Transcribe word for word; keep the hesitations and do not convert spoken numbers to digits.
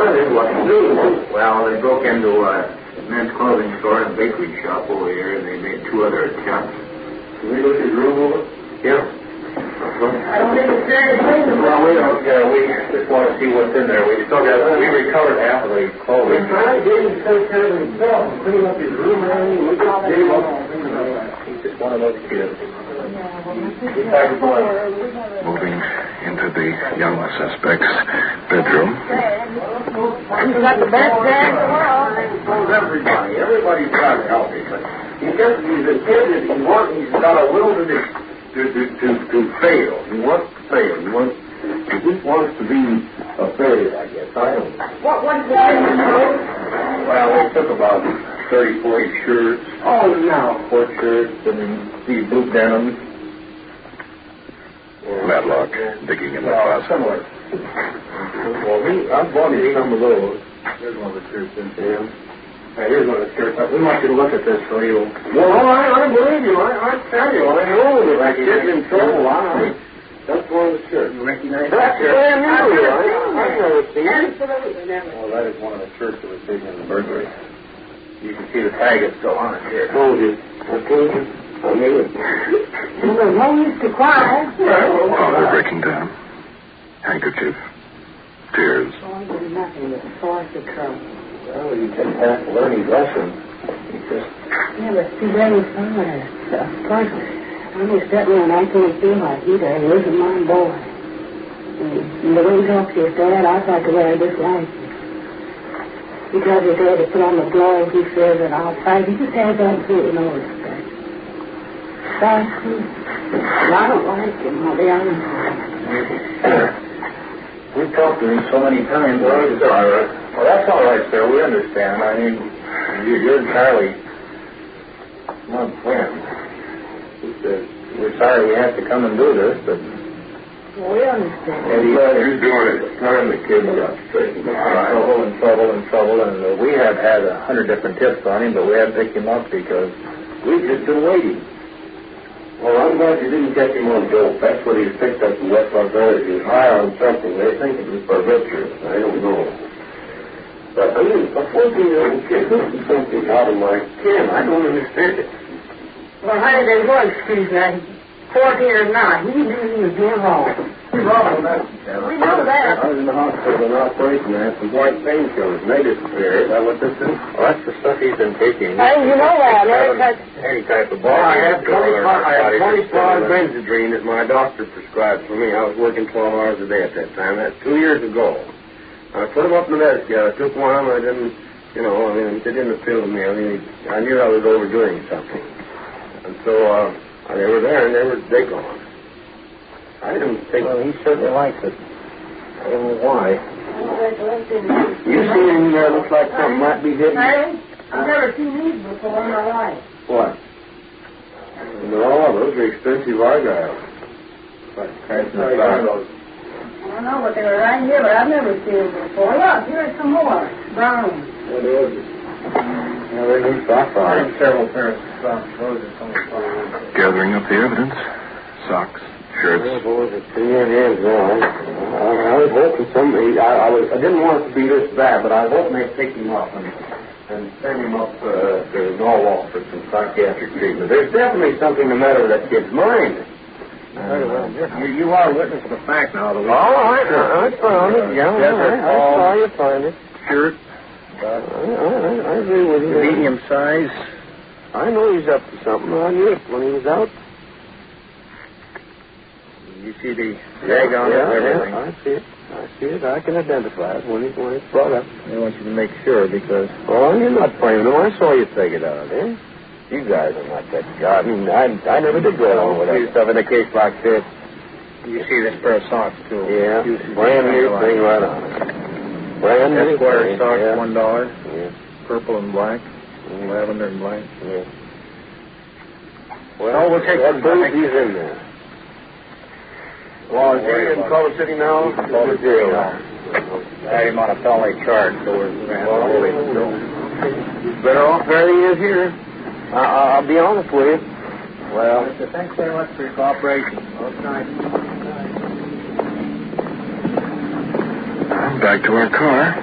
What did they, what did they do? Well, they broke into a men's clothing store and bakery shop over here, and they made two other attempts. Did we look at his room over? Yeah. Uh-huh. I don't think it's very good. Well, we don't, uh, we just want to see what's in there. We still got, we recovered half of the clothing. We're trying to get him to take care of himself and clean up his room and everything. We got Gave up. He's just one of those kids. Moving into the young suspect's bedroom. You got the best dad in the world. Knows everybody. Everybody's trying to help him, but he just, he's a kid that he wants, he's got a will to do. To, to, to, to fail. He wants to fail. He wants, he just wants to be a failure, I guess. I don't know. What was the thing you know? Well, they took about thirty, forty shirts. Oh, no. Four shirts and these blue denims. Matlock digging in the Well, closet. similar. Well, he, I've bought him some of those. Here's one of the shirts in here. Hey, here's one of the shirts. We want you to look at this so you'll... Well, I, I believe you. I, I tell you. I know that I get in trouble. I, that's one of the shirts. You recognize that shirt? That's brand new. I, I've never seen it. Absolutely never. Well, that is one of the shirts that was taken in the burglary. You can see the tag is still on it here. Told you. I told you. I knew it. Well, there's no use to cry. Oh, they're breaking down. Handkerchief. Tears. Oh, I did nothing but force the trouble. Well, he just has to learn his lesson. He just... Yeah, but see, Daddy, son, of course, I'm just sitting there and I can't feel like either. He isn't my boy. And the way he talks to his dad, I thought the way I dislike him. He tells his dad to put on the glove. He says that I'll fight. He just has absolutely no respect. Thank you. And I don't like him, I'll be honest with you. We've talked to him so many times. Well, it's all right. Well, that's all right, sir. We understand. I mean, you're, you're entirely my friend. He says, we're sorry we have to come and do this, but... Well, we understand. And he, uh, he's doing it. It's time the kid got straightened out. Trouble and trouble and trouble. And uh, we have had a hundred different tips on him, but we haven't picked him up because we've just been waiting. Well, I'm glad you didn't catch him on dope. That's what he's picked up in West Los Angeles. He was high on something. They think it was barbiturates. I don't know. But, I mean, a fourteen-year-old kid, this is something out of my ken. I don't understand it. Well, honey, there's one excuse now. fourteen or not, he knew he was doing wrong. Wrong with that. We know that. I was in the hospital in operation. I had some white painkillers. And they disappeared. Is that what this is? Well, that's the stuff he's been taking. Hey, you know that. Every time... Any type of ball. I have twenty-five Benzedrine that my doctor prescribed for me. I was working twelve hours a day at that time. That's two years ago. I put them up in the desk. Yeah, I took one. I didn't, you know, I mean, it didn't appeal to me. I mean, I knew I was overdoing something. And so, uh, they were there and they were, they gone. I didn't think... Well, he certainly likes it. I don't know why. You seen him there? Looks like something might be hidden. Hey, I've never seen these before in my life. What? No, those are expensive argyles. Like kinds of argyles. I don't know what they were right here, but I've never seen them before. Look, here's some more. Brown. What is it? Yeah, they're new socks on. I have several pairs of socks. Those are some of the Gathering up the evidence. Socks. Shirts. Yeah, boys, it's in your hands now. I, I was hoping somebody, I, I was, I didn't want it to be this bad, but I was hoping they'd pick him up and, and send him up uh, to Norwalk for some psychiatric treatment. There's definitely something the matter with that kid's mind. Uh, you, you are a witness of the fact now. That we Oh, I, I found it. Yeah, I, I saw you find it. Shirt. I, I, I agree with you. Medium size. I know he's up to something. I knew it when he was out. You see the tag on yeah, it and everything. Yeah, I see it. I see it. I can identify it when, it, when it's brought up. I want you to make sure because... Oh, you're not playing them. I saw you take it out, eh? You guys are not that God. I mean, I, I never did go along with that stuff in a case like this. You see this pair of socks, too. Yeah, brand new thing right on it. Brand new Esquire thing. socks, yeah. one dollar. Yeah. Purple and black. Mm-hmm. Lavender and black. Yeah. Well, oh, we'll take that them brings back. these in there. Well, is he in Culver City now? He's in Culver City now. Had him on a felony charge, so we're going to have to hold him. He's better off there than he is here. I, I'll be honest with you. Well, thanks very much for your cooperation. Back to our car.